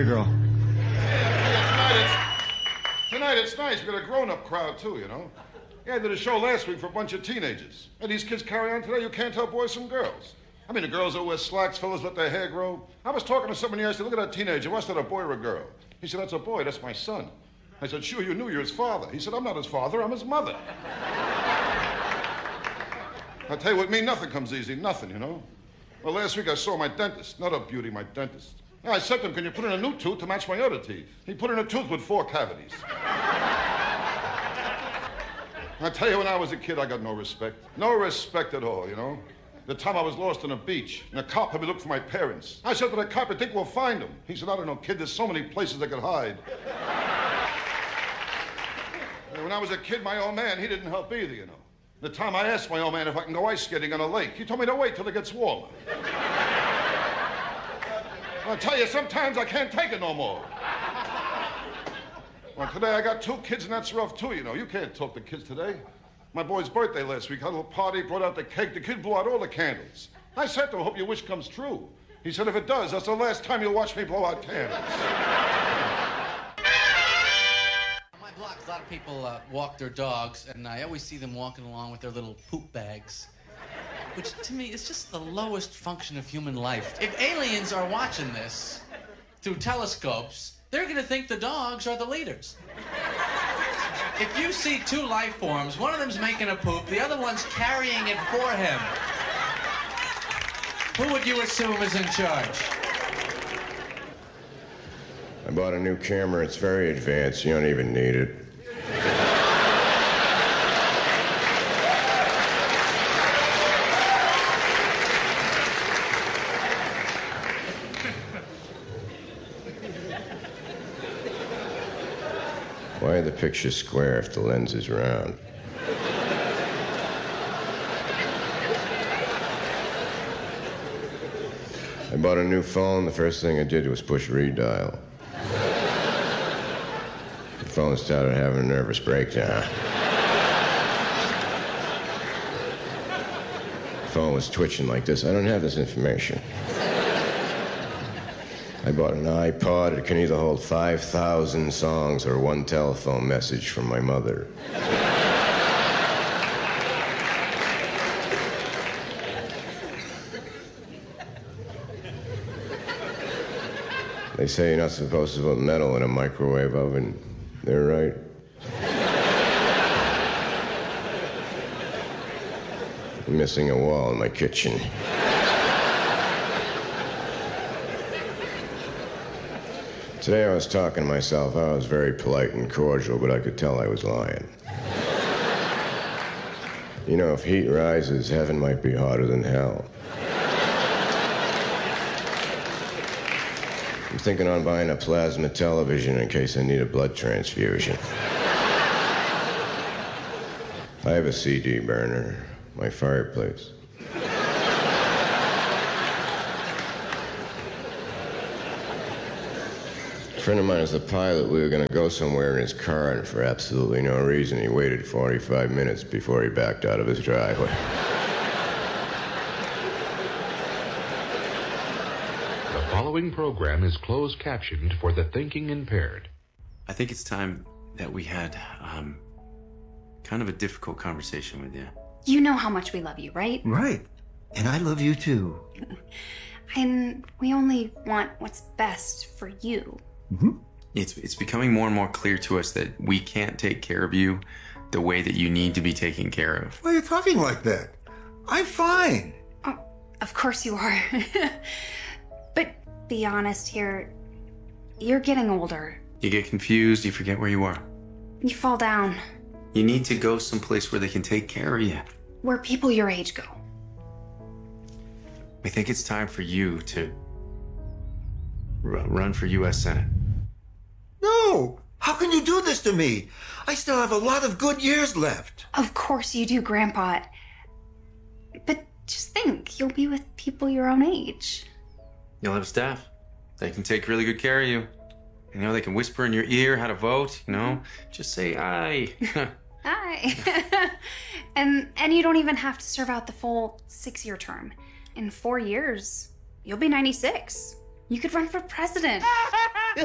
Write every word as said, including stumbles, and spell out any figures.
girl. Tonight it's, tonight it's nice. We got a grown-up crowd, too, you know. Yeah, I did a show last week for a bunch of teenagers. And these kids carry on today. You can't tell boys from girls. I mean, the girls that wear slacks, fellas let their hair grow. I was talking to somebody, I said, look at that teenager. What's that, a boy or a girl? He said, that's a boy. That's my son. I said, sure, you knew you're his father. He said, I'm not his father. I'm his mother. I tell you what, me, nothing comes easy. Nothing, you know. Well, last week I saw my dentist. Not a beauty, my dentist. Yeah, I said to him, can you put in a new tooth to match my other teeth? He put in a tooth with four cavities. I tell you, when I was a kid, I got no respect. No respect at all, you know. The time I was lost on a beach, and a cop had me look for my parents. I said to the cop, I think we'll find them. He said, I don't know, kid, there's so many places they could hide. And when I was a kid, my old man, he didn't help either, you know. The time I asked my old man if I can go ice skating on a lake, he told me to wait till it gets warmer. I tell you, sometimes I can't take it no more. Well, today I got two kids, and that's rough, too, you know. You can't talk to kids today. My boy's birthday last week, had a little party, brought out the cake. The kid blew out all the candles. I said to him, hope your wish comes true. He said, if it does, that's the last time you'll watch me blow out candles. On my block, a lot of people uh, walk their dogs, and I always see them walking along with their little poop bags, which to me is just the lowest function of human life. If aliens are watching this through telescopes, they're gonna think the dogs are the leaders. If you see two life forms, one of them's making a poop, the other one's carrying it for him, who would you assume is in charge? I bought a new camera. It's very advanced. You don't even need it. Why are the pictures square if the lens is round? I bought a new phone. The first thing I did was push redial. The phone started having a nervous breakdown. The phone was twitching like this. I don't have this information. I bought an iPod. It can either hold five thousand songs or one telephone message from my mother. They say you're not supposed to put metal in a microwave oven. They're right. I'm missing a wall in my kitchen. Today I was talking to myself. I was very polite and cordial, but I could tell I was lying. You know, if heat rises, heaven might be hotter than hell. I'm thinking on buying a plasma television in case I need a blood transfusion. I have a C D burner, my fireplace. A friend of mine is a pilot. We were going to go somewhere in his car, and for absolutely no reason, he waited forty-five minutes before he backed out of his driveway. The following program is closed captioned for the thinking impaired. I think it's time that we had, um, kind of a difficult conversation with you. You know how much we love you, right? Right. And I love you too. And we only want what's best for you. Mm-hmm. It's it's becoming more and more clear to us that we can't take care of you the way that you need to be taken care of. Why are you talking like that? I'm fine. Oh, of course you are. But be honest here, you're getting older. You get confused, you forget where you are. You fall down. You need to go someplace where they can take care of you. Where people your age go. I think it's time for you to r- run for U S Senate. No! How can you do this to me? I still have a lot of good years left. Of course you do, Grandpa. But just think, you'll be with people your own age. You'll have staff. They can take really good care of you. You know, they can whisper in your ear how to vote, you know? Just say aye. Aye. and and you don't even have to serve out the full six-year term. In four years, you'll be ninety-six. You could run for president.